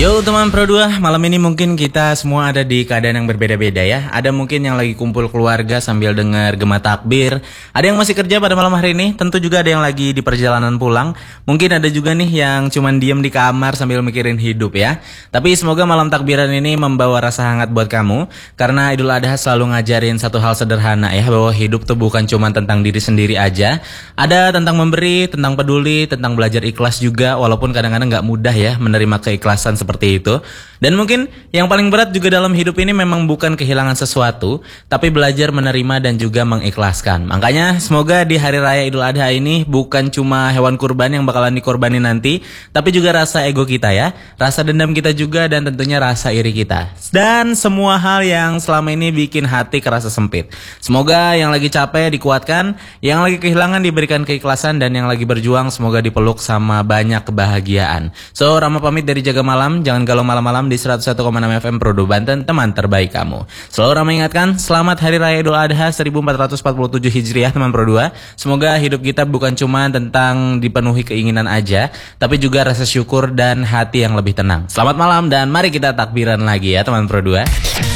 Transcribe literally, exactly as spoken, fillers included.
Yo teman Pro dua, malam ini mungkin kita semua ada di keadaan yang berbeda-beda ya. Ada mungkin yang lagi kumpul keluarga sambil dengar gema takbir. Ada yang masih kerja pada malam hari ini. Tentu juga ada yang lagi di perjalanan pulang. Mungkin ada juga nih yang cuman diem di kamar sambil mikirin hidup ya. Tapi semoga malam takbiran ini membawa rasa hangat buat kamu. Karena Idul Adha selalu ngajarin satu hal sederhana ya, bahwa hidup tuh bukan cuma tentang diri sendiri aja. Ada tentang memberi, tentang peduli, tentang belajar ikhlas juga. Walaupun kadang-kadang gak mudah ya menerima keikhlasan seperti itu. Dan mungkin yang paling berat juga dalam hidup ini memang bukan kehilangan sesuatu, tapi belajar menerima dan juga mengikhlaskan. Makanya semoga di hari raya Idul Adha ini bukan cuma hewan kurban yang bakalan dikorbanin nanti, tapi juga rasa ego kita ya, rasa dendam kita juga, dan tentunya rasa iri kita. Dan semua hal yang selama ini bikin hati kerasa sempit. Semoga yang lagi capek dikuatkan, yang lagi kehilangan diberikan keikhlasan, dan yang lagi berjuang semoga dipeluk sama banyak kebahagiaan. So, Rama pamit dari Jaga Malam. Jangan galau malam-malam di seratus satu koma enam F M Pro dua Banten, teman terbaik kamu. Selalu Rama ingatkan, selamat Hari Raya Idul Adha seribu empat ratus empat puluh tujuh Hijriah teman Pro dua. Semoga hidup kita bukan cuma tentang dipenuhi keinginan aja, tapi juga rasa syukur dan hati yang lebih tenang. Selamat malam dan mari kita takbiran lagi ya teman Pro dua.